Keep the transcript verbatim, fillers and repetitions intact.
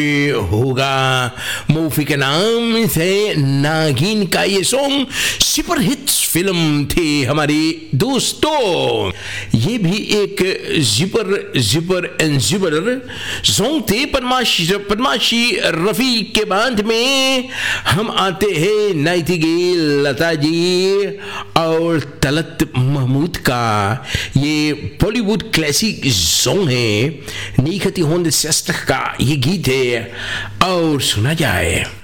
होगा मूवी के नाम से नागिन का ये सॉन्ग सुपर हिट्स फिल्म थी हमारी दोस्तों। ये भी एक जिपर जिपर एंड जिबर सॉन्ग थे पद्माशी पद्माशी रफी के बाद में हम आते हैं नाइटिंगेल लता जी और तलत महमूद का ये बॉलीवुड क्लासिक सॉन्ग है नीखती होंद का ये गीत है और सुना जाए।